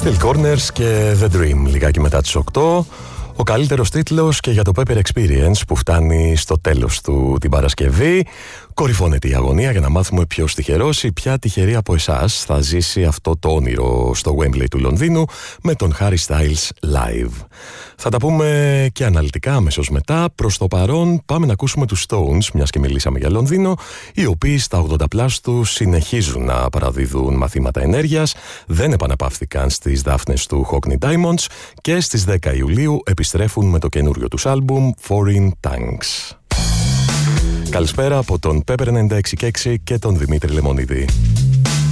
Phil Corners και The Dream, λιγάκι μετά τις 8. Ο καλύτερος τίτλος και για το Pepper Experience που φτάνει στο τέλος του την Παρασκευή. Κορυφώνεται η αγωνία για να μάθουμε ποιος τυχερός ή ποια τυχερή από εσάς θα ζήσει αυτό το όνειρο στο Wembley του Λονδίνου με τον Harry Styles live. Θα τα πούμε και αναλυτικά αμέσως μετά. Προς το παρόν πάμε να ακούσουμε τους Stones, μιας και μιλήσαμε για Λονδίνο, οι οποίοι στα 80+ τους συνεχίζουν να παραδίδουν μαθήματα ενέργειας, δεν επαναπαύθηκαν στις δάφνες του Hockney Diamonds και στις 10 Ιουλίου επιστρέφουν με το καινούριο τους άλμπουμ Foreign Tanks. Καλησπέρα από τον Pepper 96 και τον Δημήτρη Λεμονίδη.